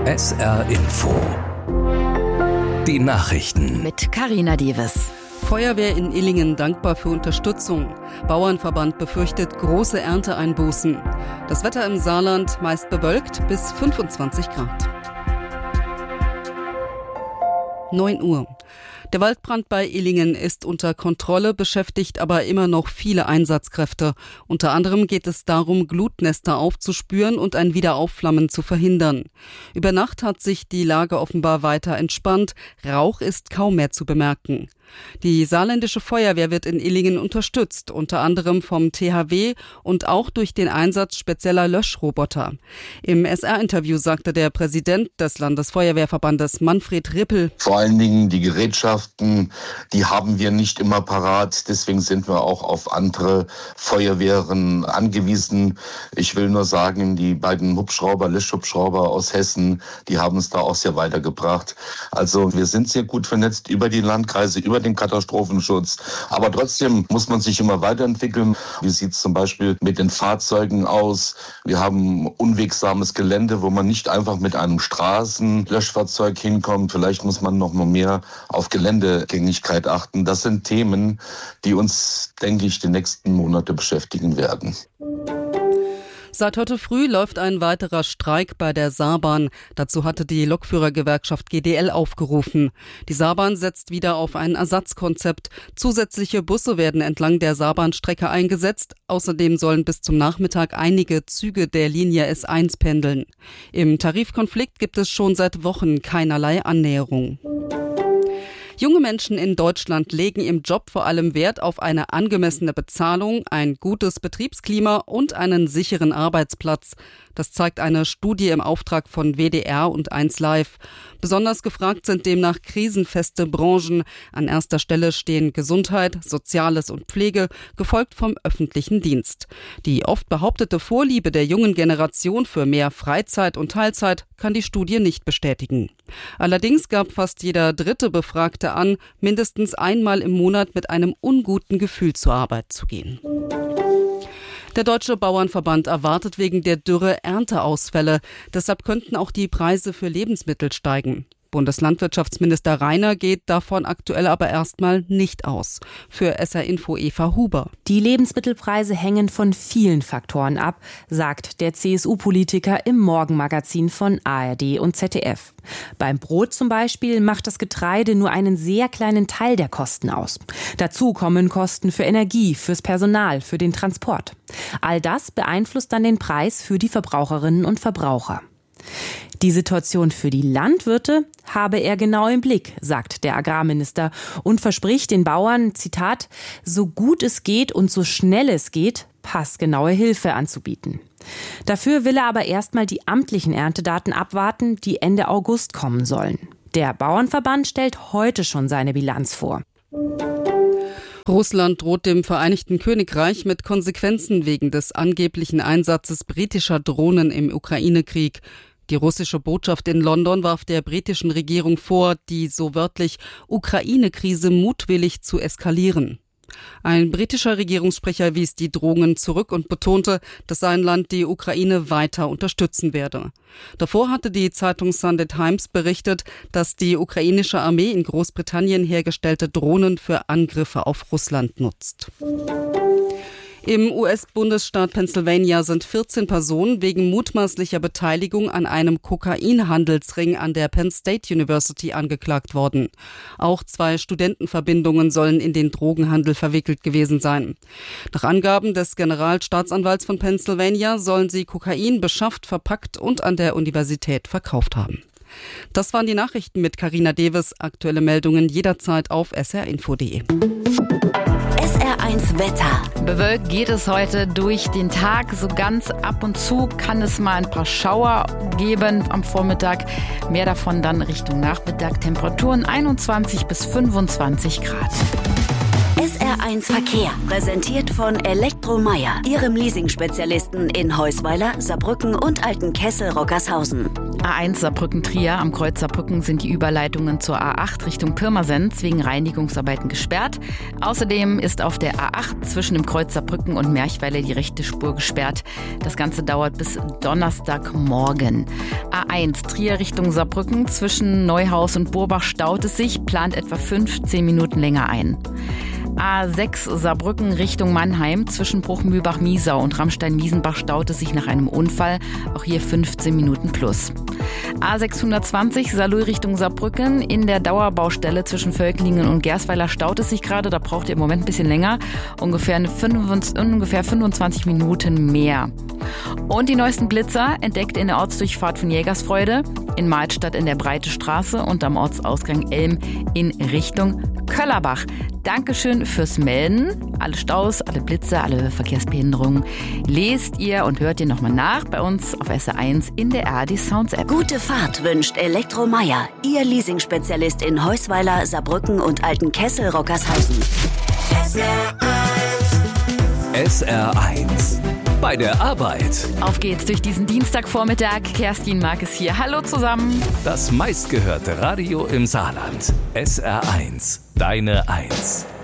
SR Info. Die Nachrichten. Mit Carina Dewes. Feuerwehr in Illingen dankbar für Unterstützung. Bauernverband befürchtet große Ernteeinbußen. Das Wetter im Saarland meist bewölkt bis 25 Grad. 9 Uhr. Der Waldbrand bei Illingen ist unter Kontrolle, beschäftigt aber immer noch viele Einsatzkräfte. Unter anderem geht es darum, Glutnester aufzuspüren und ein Wiederaufflammen zu verhindern. Über Nacht hat sich die Lage offenbar weiter entspannt. Rauch ist kaum mehr zu bemerken. Die saarländische Feuerwehr wird in Illingen unterstützt, unter anderem vom THW und auch durch den Einsatz spezieller Löschroboter. Im SR-Interview sagte der Präsident des Landesfeuerwehrverbandes Manfred Rippel: Vor allen Dingen die Gerätschaften, die haben wir nicht immer parat. Deswegen sind wir auch auf andere Feuerwehren angewiesen. Ich will nur sagen, die beiden Löschhubschrauber aus Hessen, die haben uns da auch sehr weitergebracht. Also wir sind sehr gut vernetzt über die Landkreise, über den Katastrophenschutz. Aber trotzdem muss man sich immer weiterentwickeln. Wie sieht es zum Beispiel mit den Fahrzeugen aus? Wir haben unwegsames Gelände, wo man nicht einfach mit einem Straßenlöschfahrzeug hinkommt. Vielleicht muss man noch mal mehr auf Geländegängigkeit achten. Das sind Themen, die uns, denke ich, die nächsten Monate beschäftigen werden. Seit heute früh läuft ein weiterer Streik bei der Saarbahn. Dazu hatte die Lokführergewerkschaft GDL aufgerufen. Die Saarbahn setzt wieder auf ein Ersatzkonzept. Zusätzliche Busse werden entlang der Saarbahnstrecke eingesetzt. Außerdem sollen bis zum Nachmittag einige Züge der Linie S1 pendeln. Im Tarifkonflikt gibt es schon seit Wochen keinerlei Annäherung. Junge Menschen in Deutschland legen im Job vor allem Wert auf eine angemessene Bezahlung, ein gutes Betriebsklima und einen sicheren Arbeitsplatz. Das zeigt eine Studie im Auftrag von WDR und 1Live. Besonders gefragt sind demnach krisenfeste Branchen. An erster Stelle stehen Gesundheit, Soziales und Pflege, gefolgt vom öffentlichen Dienst. Die oft behauptete Vorliebe der jungen Generation für mehr Freizeit und Teilzeit kann die Studie nicht bestätigen. Allerdings gab fast jeder dritte Befragte an, mindestens einmal im Monat mit einem unguten Gefühl zur Arbeit zu gehen. Der Deutsche Bauernverband erwartet wegen der Dürre Ernteausfälle. Deshalb könnten auch die Preise für Lebensmittel steigen. Bundeslandwirtschaftsminister Rainer geht davon aktuell aber erstmal nicht aus. Für SR Info Eva Huber. Die Lebensmittelpreise hängen von vielen Faktoren ab, sagt der CSU-Politiker im Morgenmagazin von ARD und ZDF. Beim Brot zum Beispiel macht das Getreide nur einen sehr kleinen Teil der Kosten aus. Dazu kommen Kosten für Energie, fürs Personal, für den Transport. All das beeinflusst dann den Preis für die Verbraucherinnen und Verbraucher. Die Situation für die Landwirte habe er genau im Blick, sagt der Agrarminister und verspricht den Bauern, Zitat, so gut es geht und so schnell es geht, passgenaue Hilfe anzubieten. Dafür will er aber erstmal die amtlichen Erntedaten abwarten, die Ende August kommen sollen. Der Bauernverband stellt heute schon seine Bilanz vor. Russland droht dem Vereinigten Königreich mit Konsequenzen wegen des angeblichen Einsatzes britischer Drohnen im Ukraine-Krieg. Die russische Botschaft in London warf der britischen Regierung vor, die so wörtlich Ukraine-Krise mutwillig zu eskalieren. Ein britischer Regierungssprecher wies die Drohungen zurück und betonte, dass sein Land die Ukraine weiter unterstützen werde. Davor hatte die Zeitung Sunday Times berichtet, dass die ukrainische Armee in Großbritannien hergestellte Drohnen für Angriffe auf Russland nutzt. Im US-Bundesstaat Pennsylvania sind 14 Personen wegen mutmaßlicher Beteiligung an einem Kokainhandelsring an der Penn State University angeklagt worden. Auch 2 Studentenverbindungen sollen in den Drogenhandel verwickelt gewesen sein. Nach Angaben des Generalstaatsanwalts von Pennsylvania sollen sie Kokain beschafft, verpackt und an der Universität verkauft haben. Das waren die Nachrichten mit Carina Dewes. Aktuelle Meldungen jederzeit auf srinfo.de. SR1 Wetter. Bewölkt geht es heute durch den Tag. So ganz ab und zu kann es mal ein paar Schauer geben am Vormittag. Mehr davon dann Richtung Nachmittag. Temperaturen 21 bis 25 Grad. SR1 Verkehr. Präsentiert von Elektromeier, Ihrem Leasing-Spezialisten in Heusweiler, Saarbrücken und Altenkessel-Rockershausen. A1 Saarbrücken-Trier. Am Kreuz Saarbrücken sind die Überleitungen zur A8 Richtung Pirmasens wegen Reinigungsarbeiten gesperrt. Außerdem ist auf der A8 zwischen dem Kreuz Saarbrücken und Merchweiler die rechte Spur gesperrt. Das Ganze dauert bis Donnerstagmorgen. A1 Trier Richtung Saarbrücken. Zwischen Neuhaus und Burbach staut es sich, plant etwa 15 Minuten länger ein. A6 Saarbrücken Richtung Mannheim. Zwischen Bruchmühlbach-Miesau und Ramstein-Miesenbach staut es sich nach einem Unfall. Auch hier 15 Minuten plus. A620 Saarlouis Richtung Saarbrücken. In der Dauerbaustelle zwischen Völklingen und Gersweiler staut es sich gerade. Da braucht ihr im Moment ein bisschen länger. Ungefähr 25 Minuten mehr. Und die neuesten Blitzer entdeckt in der Ortsdurchfahrt von Jägersfreude, in Mahlstadt in der Breite Straße und am Ortsausgang Elm in Richtung Köllerbach. Dankeschön fürs Melden. Alle Staus, alle Blitze, alle Verkehrsbehinderungen lest ihr und hört ihr nochmal nach bei uns auf SR1 in der ARD Sounds App. Gute Fahrt wünscht Elektromeier, Ihr Leasingspezialist in Heusweiler, Saarbrücken und Altenkessel-Rockershausen. SR1 bei der Arbeit. Auf geht's durch diesen Dienstagvormittag. Kerstin Markes hier. Hallo zusammen. Das meistgehörte Radio im Saarland. SR1, deine Eins.